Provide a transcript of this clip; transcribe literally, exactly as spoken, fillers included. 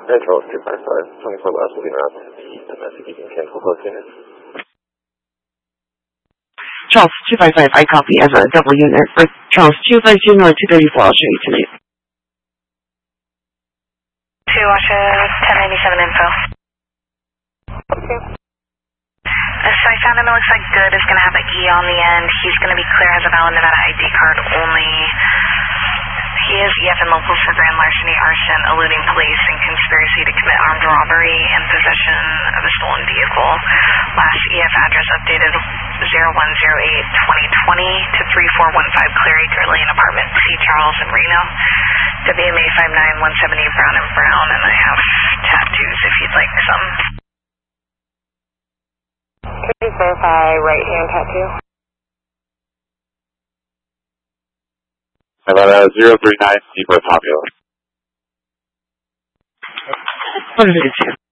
Hey, Charles two five five, twenty-four West will be around the domestic you can cancel close unit. Charles two five five, I copy as a double unit for Charles two five two North two thirty-four. I'll show you tonight. two Washa ten ninety-seven info. Okay. Uh, so I found him, it looks like good is going to have an E on the end. He's going to be clear as a valid Nevada I D card only. He is E F and local for grand larceny, arson, eluding police, and conspiracy to commit armed robbery and possession of a stolen vehicle. Last E F address updated zero one zero eight twenty twenty to three four one five Clary Lane, apartment C. Charles in Reno. W M A five nine one seven eight Brown and Brown, and I have tattoos if you'd like some. Can you verify right hand tattoo? About uh, zero three nine, Deeper Popular. What is it?